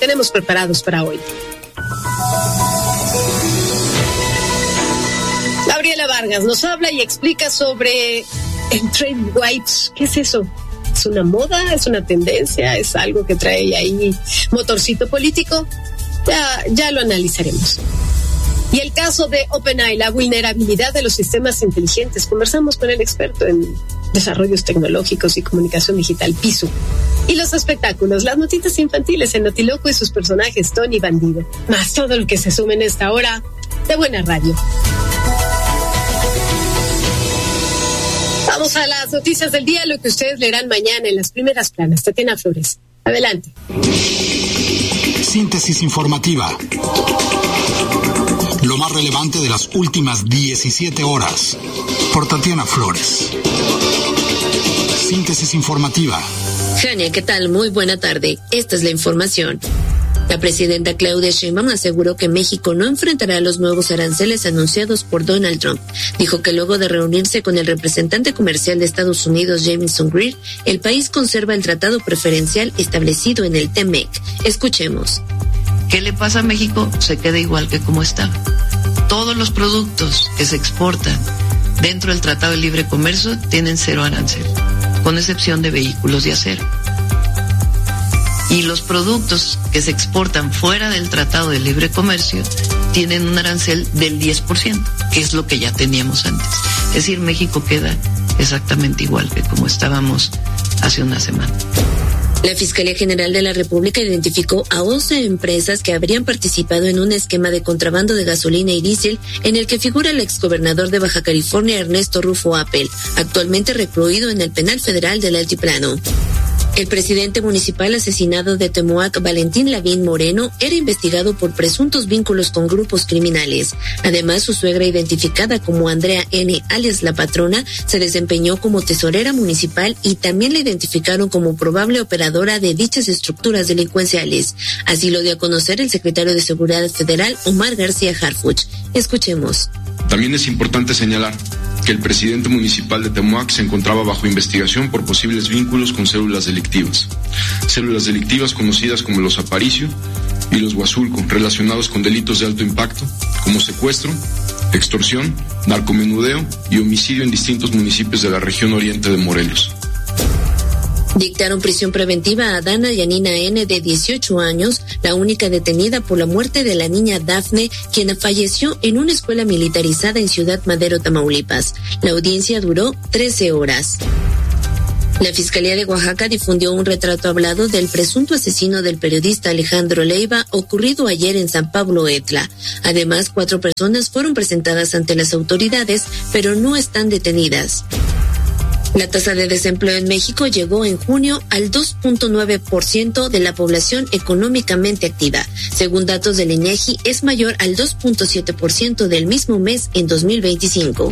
tenemos preparados para hoy. Gabriela Vargas nos habla y explica sobre el trend wipes. ¿Qué es eso? ¿Es una moda? ¿Es una tendencia? ¿Es algo que trae ahí motorcito político? Ya lo analizaremos. Y el caso de OpenAI, la vulnerabilidad de los sistemas inteligentes. Conversamos con el experto en desarrollos tecnológicos y comunicación digital, Pisu. Y los espectáculos, las notitas infantiles en Notiloco y sus personajes, Tony Bandido. Más todo lo que se sume en esta hora de Buena Radio. Vamos a las noticias del día, lo que ustedes leerán mañana en las primeras planas. Tatiana Flores, adelante. Síntesis informativa. Lo más relevante de las últimas 17 horas. Por Tatiana Flores. Síntesis informativa. Jania, ¿qué tal? Muy buena tarde. Esta es la información. La presidenta Claudia Sheinbaum aseguró que México no enfrentará los nuevos aranceles anunciados por Donald Trump. Dijo que luego de reunirse con el representante comercial de Estados Unidos, Jamieson Greer, el país conserva el tratado preferencial establecido en el TMEC. Escuchemos. ¿Qué le pasa a México? Se queda igual que como está. Todos los productos que se exportan dentro del Tratado de Libre Comercio tienen 0 arancel, con excepción de vehículos de acero. Y los productos que se exportan fuera del Tratado de Libre Comercio tienen un arancel del 10%, que es lo que ya teníamos antes. Es decir, México queda exactamente igual que como estábamos hace una semana. La Fiscalía General de la República identificó a 11 empresas que habrían participado en un esquema de contrabando de gasolina y diésel en el que figura el exgobernador de Baja California, Ernesto Rufo Appel, actualmente recluido en el Penal Federal del Altiplano. El presidente municipal asesinado de Temoac, Valentín Lavín Moreno, era investigado por presuntos vínculos con grupos criminales. Además, su suegra, identificada como Andrea N., alias La Patrona, se desempeñó como tesorera municipal y también la identificaron como probable operadora de dichas estructuras delincuenciales. Así lo dio a conocer el secretario de Seguridad Federal, Omar García Harfuch. Escuchemos. También es importante señalar que el presidente municipal de Temoac se encontraba bajo investigación por posibles vínculos con células delictivas conocidas como los Aparicio y los Huazulco, relacionados con delitos de alto impacto como secuestro, extorsión, narcomenudeo y homicidio en distintos municipios de la región oriente de Morelos. Dictaron prisión preventiva a Dana Yanina N., de 18 años, la única detenida por la muerte de la niña Dafne, quien falleció en una escuela militarizada en Ciudad Madero, Tamaulipas. La audiencia duró 13 horas. La Fiscalía de Oaxaca difundió un retrato hablado del presunto asesino del periodista Alejandro Leiva, ocurrido ayer en San Pablo Etla. Además, 4 personas fueron presentadas ante las autoridades, pero no están detenidas. La tasa de desempleo en México llegó en junio al 2.9% de la población económicamente activa. Según datos del INEGI, es mayor al 2.7% del mismo mes en 2025.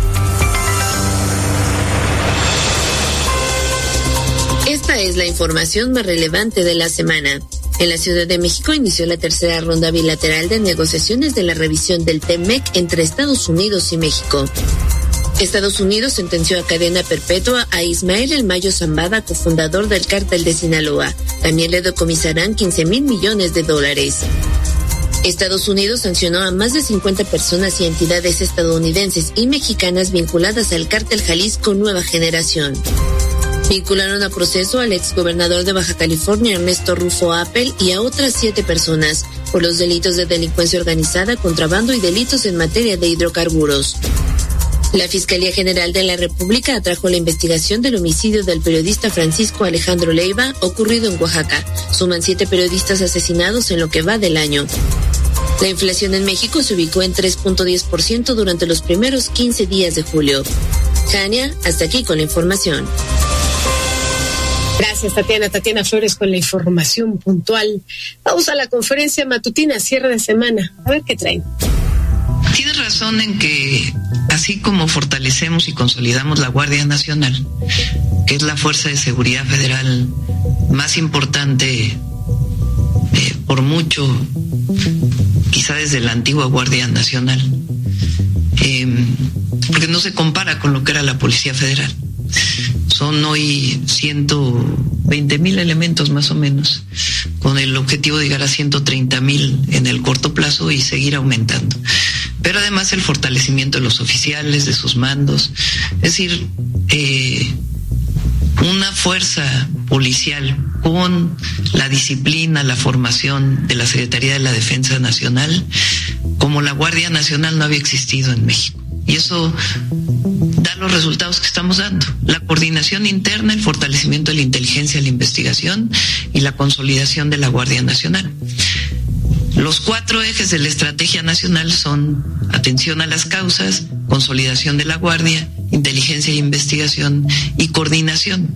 Esta es la información más relevante de la semana. En la Ciudad de México inició la tercera ronda bilateral de negociaciones de la revisión del TMEC entre Estados Unidos y México. Estados Unidos sentenció a cadena perpetua a Ismael El Mayo Zambada, cofundador del cártel de Sinaloa. También le decomisarán $15,000 millones. Estados Unidos sancionó a más de 50 personas y entidades estadounidenses y mexicanas vinculadas al cártel Jalisco Nueva Generación. Vincularon a proceso al exgobernador de Baja California, Ernesto Rufo Appel, y a otras 7 personas por los delitos de delincuencia organizada, contrabando y delitos en materia de hidrocarburos. La Fiscalía General de la República atrajo la investigación del homicidio del periodista Francisco Alejandro Leiva, ocurrido en Oaxaca. Suman 7 periodistas asesinados en lo que va del año. La inflación en México se ubicó en 3.10% durante los primeros 15 días de julio. Jania, hasta aquí con la información. Gracias, Tatiana. Tatiana Flores con la información puntual. Vamos a la conferencia matutina, cierre de semana. A ver qué traen. Tienes razón en que así como fortalecemos y consolidamos la Guardia Nacional, que es la fuerza de seguridad federal más importante por mucho, quizá desde la antigua Guardia Nacional, porque no se compara con lo que era la Policía Federal. Son hoy 120,000 elementos más o menos, con el objetivo de llegar a 130,000 en el corto plazo y seguir aumentando. Pero además el fortalecimiento de los oficiales, de sus mandos, es decir, una fuerza policial con la disciplina, la formación de la Secretaría de la Defensa Nacional, como la Guardia Nacional no había existido en México. Y eso da los resultados que estamos dando. La coordinación interna, el fortalecimiento de la inteligencia, la investigación y la consolidación de la Guardia Nacional. Los 4 ejes de la estrategia nacional son atención a las causas, consolidación de la Guardia, inteligencia e investigación y coordinación.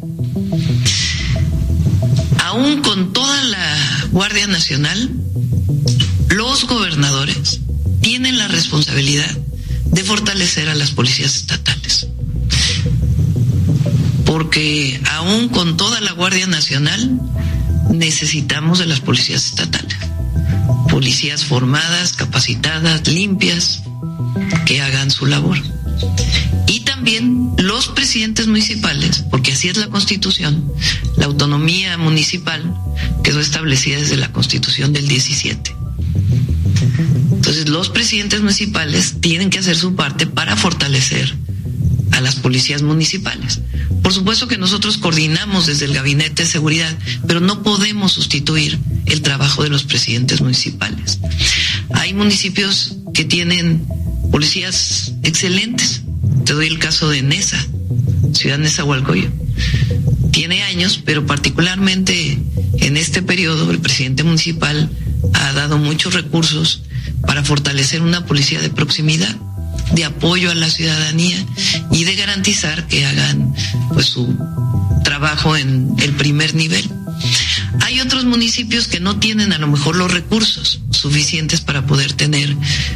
Aún con toda la Guardia Nacional, los gobernadores tienen la responsabilidad de fortalecer a las policías estatales. Porque aún con toda la Guardia Nacional, necesitamos de las policías estatales. Policías formadas, capacitadas, limpias, que hagan su labor. Y también los presidentes municipales, porque así es la Constitución, la autonomía municipal quedó establecida desde la Constitución del 17. Entonces los presidentes municipales tienen que hacer su parte para fortalecer a las policías municipales. Por supuesto que nosotros coordinamos desde el Gabinete de Seguridad, pero no podemos sustituir el trabajo de los presidentes municipales. Hay municipios que tienen policías excelentes. Te doy el caso de Neza, Ciudad Nezahualcóyotl. Tiene años, pero particularmente en este periodo el presidente municipal ha dado muchos recursos para fortalecer una policía de proximidad, de apoyo a la ciudadanía y de garantizar que hagan pues su trabajo en el primer nivel. Hay otros municipios que no tienen a lo mejor los recursos suficientes para poder tener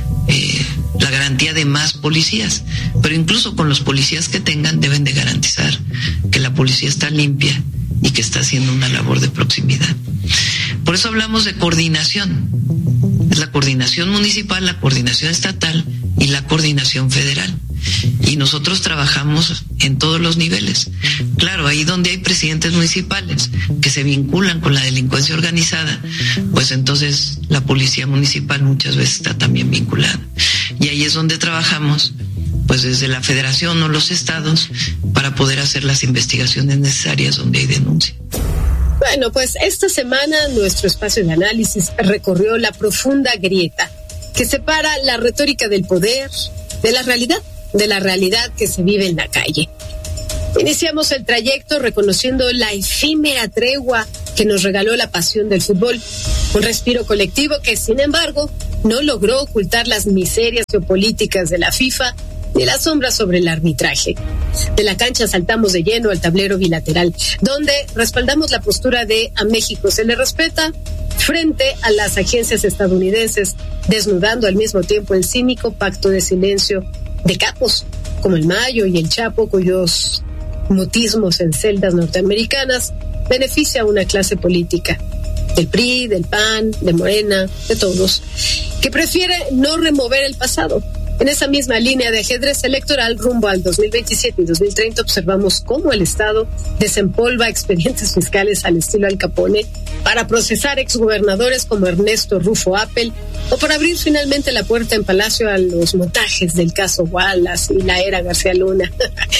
la garantía de más policías, pero incluso con los policías que tengan deben de garantizar que la policía está limpia y que está haciendo una labor de proximidad. Por eso hablamos de coordinación. Es la coordinación municipal, la coordinación estatal y la coordinación federal. Y nosotros trabajamos en todos los niveles. Claro, ahí donde hay presidentes municipales que se vinculan con la delincuencia organizada, pues entonces la policía municipal muchas veces está también vinculada. Y ahí es donde trabajamos, pues desde la federación o los estados, para poder hacer las investigaciones necesarias donde hay denuncia. Bueno, pues esta semana nuestro espacio de análisis recorrió la profunda grieta que separa la retórica del poder de la realidad que se vive en la calle. Iniciamos el trayecto reconociendo la efímera tregua que nos regaló la pasión del fútbol, un respiro colectivo que, sin embargo, no logró ocultar las miserias geopolíticas de la FIFA ni la sombra sobre el arbitraje. De la cancha saltamos de lleno al tablero bilateral, donde respaldamos la postura de a México se le respeta frente a las agencias estadounidenses, desnudando al mismo tiempo el cínico pacto de silencio de capos como el Mayo y el Chapo, cuyos mutismos en celdas norteamericanas beneficia a una clase política, del PRI, del PAN, de Morena, de todos, que prefiere no remover el pasado. En esa misma línea de ajedrez electoral rumbo al 2027 y 2030 observamos cómo el Estado desempolva expedientes fiscales al estilo Al Capone para procesar exgobernadores como Ernesto Rufo Appel o para abrir finalmente la puerta en Palacio a los montajes del caso Wallace y la era García Luna.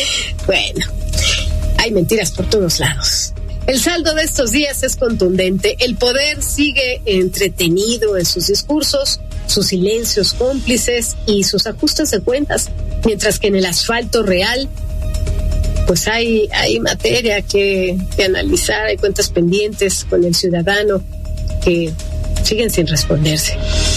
Bueno, hay mentiras por todos lados. El saldo de estos días es contundente. El poder sigue entretenido en sus discursos, sus silencios cómplices y sus ajustes de cuentas, mientras que en el asfalto real pues hay materia que analizar, hay cuentas pendientes con el ciudadano que siguen sin responderse.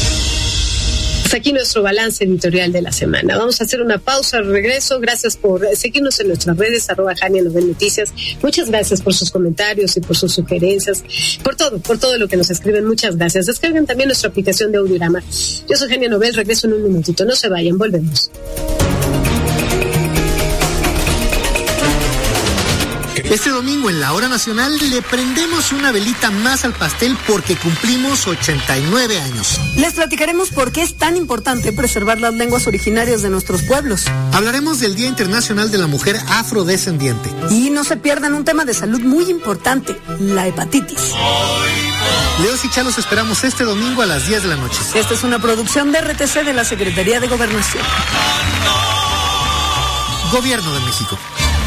Hasta aquí nuestro balance editorial de la semana. Vamos a hacer una pausa al regreso. Gracias por seguirnos en nuestras redes, @JaniaNovelNoticias. Muchas gracias por sus comentarios y por sus sugerencias, por todo lo que nos escriben. Muchas gracias. Descarguen también nuestra aplicación de Audiorama. Yo soy Jania Novel, regreso en un minutito. No se vayan, volvemos. Este domingo en la Hora Nacional le prendemos una velita más al pastel porque cumplimos 89 años. Les platicaremos por qué es tan importante preservar las lenguas originarias de nuestros pueblos. Hablaremos del Día Internacional de la Mujer Afrodescendiente. Y no se pierdan un tema de salud muy importante, la hepatitis. Leos y Chá los esperamos este domingo a las 10 de la noche. Esta es una producción de RTC de la Secretaría de Gobernación. Gobierno de México.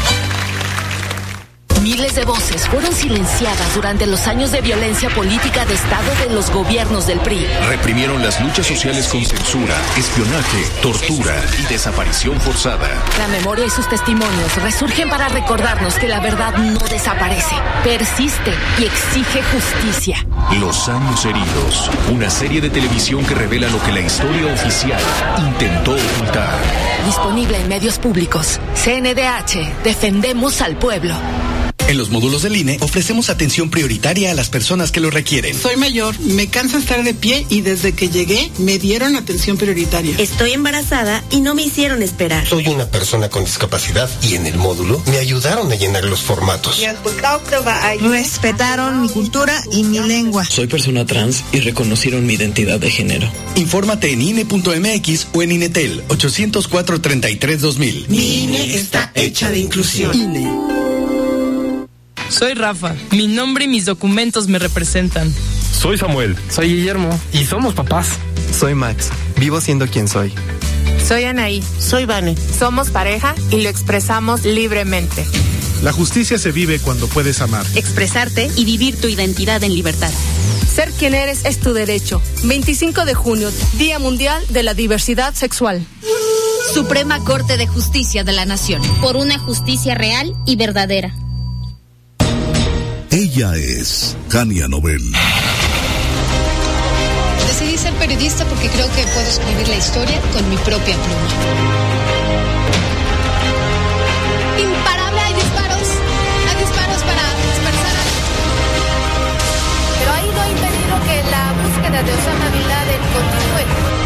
Miles de voces fueron silenciadas durante los años de violencia política de Estado de los gobiernos del PRI. Reprimieron las luchas sociales con censura, espionaje, tortura y desaparición forzada. La memoria y sus testimonios resurgen para recordarnos que la verdad no desaparece, persiste y exige justicia. Los años heridos, una serie de televisión que revela lo que la historia oficial intentó ocultar. Disponible en medios públicos. CNDH, defendemos al pueblo. En los módulos del INE ofrecemos atención prioritaria a las personas que lo requieren. Soy mayor, me cansa estar de pie y desde que llegué me dieron atención prioritaria. Estoy embarazada y no me hicieron esperar. Soy una persona con discapacidad y en el módulo me ayudaron a llenar los formatos. Respetaron mi cultura y mi lengua. Soy persona trans y reconocieron mi identidad de género. Infórmate en INE.mx o en INETEL 804-33-2000. Mi INE está hecha de inclusión. INE. Soy Rafa, mi nombre y mis documentos me representan. Soy Samuel. Soy Guillermo y somos papás. Soy Max, vivo siendo quien soy. Soy Anaí. Soy Vane. Somos pareja y lo expresamos libremente. La justicia se vive cuando puedes amar, expresarte y vivir tu identidad en libertad. Ser quien eres es tu derecho. 25 de junio, Día Mundial de la Diversidad Sexual. Suprema Corte de Justicia de la Nación. Por una justicia real y verdadera. Ella es Hania Nobel. Decidí ser periodista porque creo que puedo escribir la historia con mi propia pluma. Imparable, hay disparos para dispersar. Pero ahí no ha impedido que la búsqueda de Osama Bin Laden continúe.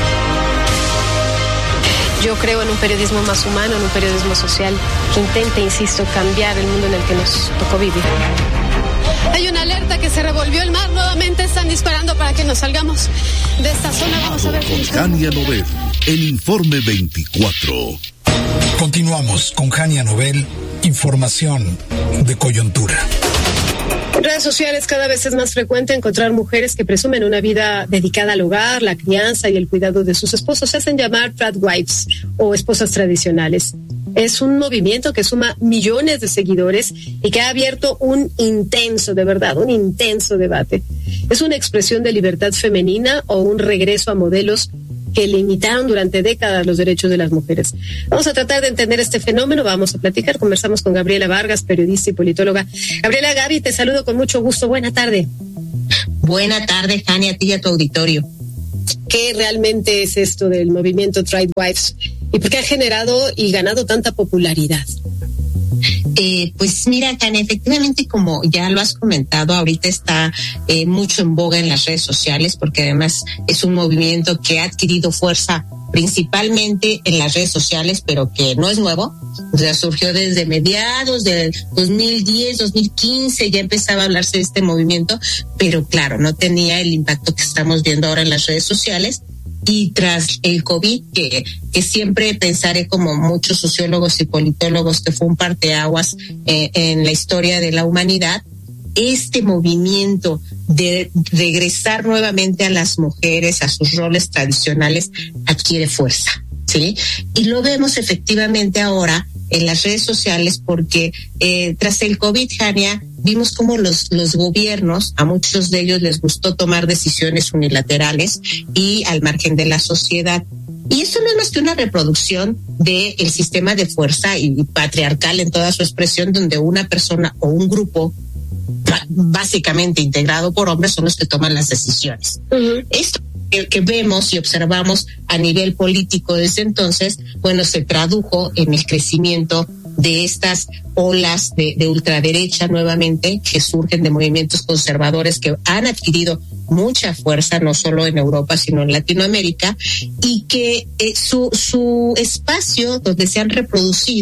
Yo creo en un periodismo más humano, en un periodismo social que intente, insisto, cambiar el mundo en el que nos tocó vivir. Hay una alerta que se revolvió el mar, nuevamente están disparando para que nos salgamos de esta zona. Vamos a ver. Con Hania Nobel, el Informe 24. Continuamos con Hania Nobel, información de coyuntura. En redes sociales cada vez es más frecuente encontrar mujeres que presumen una vida dedicada al hogar, la crianza y el cuidado de sus esposos. Se hacen llamar trad wives o esposas tradicionales. Es un movimiento que suma millones de seguidores y que ha abierto un intenso debate. ¿Es una expresión de libertad femenina o un regreso a modelos que limitaron durante décadas los derechos de las mujeres? Vamos a tratar de entender este fenómeno, vamos a platicar, conversamos con Gabriela Vargas, periodista y politóloga. Gabriela, Gaby, te saludo con mucho gusto, buena tarde. Buena tarde, Hania, a ti y a tu auditorio. ¿Qué realmente es esto del movimiento Trad Wives y por qué ha generado y ganado tanta popularidad? Pues mira, Hania, efectivamente, como ya lo has comentado, ahorita está mucho en boga en las redes sociales porque además es un movimiento que ha adquirido fuerza principalmente en las redes sociales, pero que no es nuevo. O sea, surgió desde mediados del 2010, 2015, ya empezaba a hablarse de este movimiento, pero claro, no tenía el impacto que estamos viendo ahora en las redes sociales. Y tras el COVID, que siempre pensaré como muchos sociólogos y politólogos que fue un parteaguas en la historia de la humanidad, este movimiento de regresar nuevamente a las mujeres a sus roles tradicionales adquiere fuerza, ¿sí? Y lo vemos efectivamente ahora en las redes sociales porque tras el COVID, Hania, vimos cómo los gobiernos, a muchos de ellos les gustó tomar decisiones unilaterales y al margen de la sociedad. Y eso no es más que una reproducción del sistema de fuerza y patriarcal en toda su expresión, donde una persona o un grupo básicamente integrado por hombres son los que toman las decisiones. Uh-huh. Esto que vemos y observamos a nivel político desde entonces, bueno, se tradujo en el crecimiento de estas olas de ultraderecha nuevamente que surgen de movimientos conservadores que han adquirido mucha fuerza no solo en Europa sino en Latinoamérica y que su espacio donde se han reproducido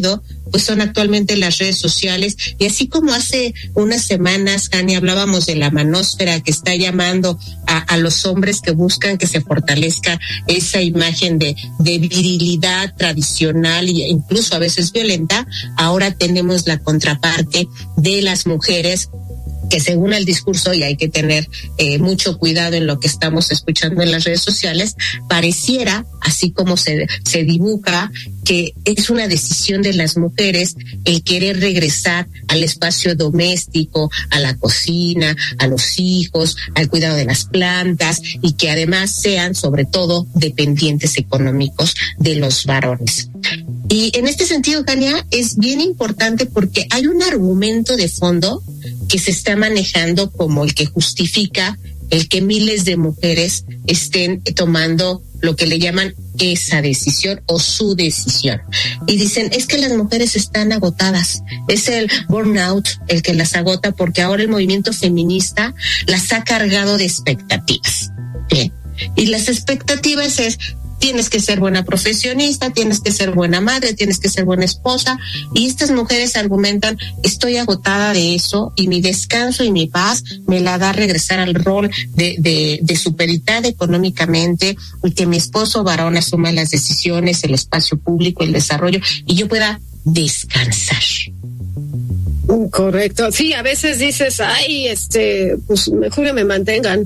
pues son actualmente las redes sociales. Y así como hace unas semanas, Jani, hablábamos de la manósfera que está llamando a los hombres que buscan que se fortalezca esa imagen de virilidad tradicional e incluso a veces violenta, ahora tenemos la contraparte de las mujeres que según el discurso, y hay que tener mucho cuidado en lo que estamos escuchando en las redes sociales, pareciera, así como se dibuja, que es una decisión de las mujeres el querer regresar al espacio doméstico, a la cocina, a los hijos, al cuidado de las plantas, y que además sean sobre todo dependientes económicos de los varones. Y en este sentido, Jania, es bien importante porque hay un argumento de fondo que se está manejando como el que justifica el que miles de mujeres estén tomando lo que le llaman esa decisión o su decisión. Y dicen, es que las mujeres están agotadas. Es el burnout el que las agota, porque ahora el movimiento feminista las ha cargado de expectativas. Bien. Y las expectativas es, tienes que ser buena profesionista, tienes que ser buena madre, tienes que ser buena esposa. Y estas mujeres argumentan, estoy agotada de eso y mi descanso y mi paz me la da regresar al rol de superioridad económicamente, y que mi esposo varón asuma las decisiones, el espacio público, el desarrollo, y yo pueda descansar. Correcto. Sí, a veces dices, ay, pues mejor que me mantengan.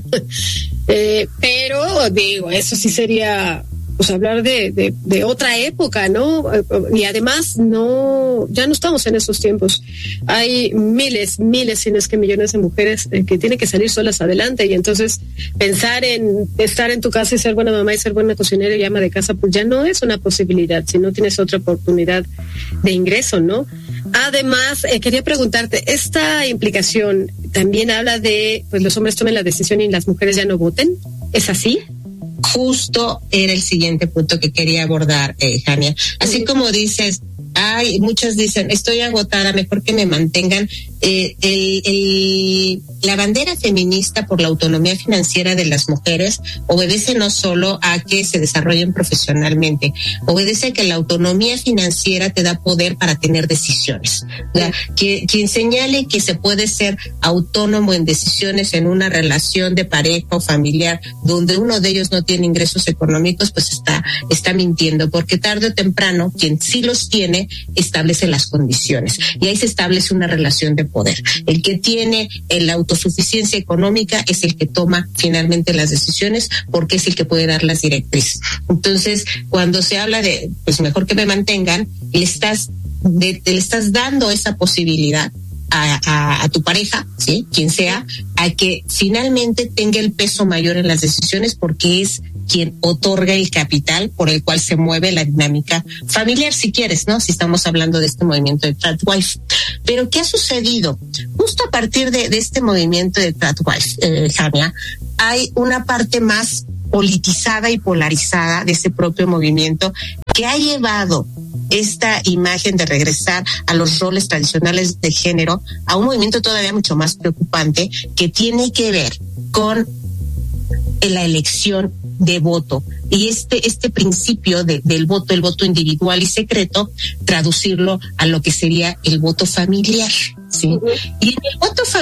Pero digo, eso sí sería pues hablar de otra época, ¿no? Y además ya no estamos en esos tiempos. Hay miles, si no es que millones de mujeres que tienen que salir solas adelante, y entonces pensar en estar en tu casa y ser buena mamá y ser buena cocinera y ama de casa, pues ya no es una posibilidad si no tienes otra oportunidad de ingreso, ¿no? Además, quería preguntarte, ¿esta implicación también habla de, pues los hombres tomen la decisión y las mujeres ya no voten? ¿Es así? Justo era el siguiente punto que quería abordar, Jania. Así como dices, muchas dicen, estoy agotada, mejor que me mantengan. La bandera feminista por la autonomía financiera de las mujeres obedece no solo a que se desarrollen profesionalmente, obedece a que la autonomía financiera te da poder para tener decisiones. Quien señale que se puede ser autónomo en decisiones en una relación de pareja o familiar donde uno de ellos no tiene ingresos económicos, pues está mintiendo, porque tarde o temprano quien sí los tiene establece las condiciones y ahí se establece una relación de poder. El que tiene la autosuficiencia económica es el que toma finalmente las decisiones, porque es el que puede dar las directrices. Entonces, cuando se habla de, pues mejor que me mantengan, le estás dando esa posibilidad a tu pareja, ¿sí? Quien sea, a que finalmente tenga el peso mayor en las decisiones, porque es quien otorga el capital por el cual se mueve la dinámica familiar, si quieres, ¿no? Si estamos hablando de este movimiento de Tradwife. Pero ¿qué ha sucedido? Justo a partir de este movimiento de Tradwife, Jania, hay una parte más politizada y polarizada de ese propio movimiento que ha llevado esta imagen de regresar a los roles tradicionales de género a un movimiento todavía mucho más preocupante, que tiene que ver con la elección de voto, y este principio del voto, el voto individual y secreto, traducirlo a lo que sería el voto familiar, ¿sí? Y en el voto familiar